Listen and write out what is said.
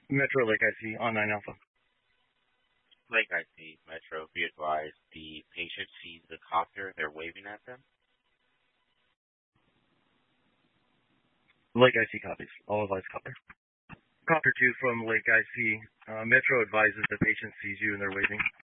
Metro Lake IC on 9 Alpha. Lake IC, Metro, be advised, the patient sees the copter, they're waving at them. Lake IC copies. All advised copter. Copter 2 from Lake IC. Metro advises the patient sees you and they're waving.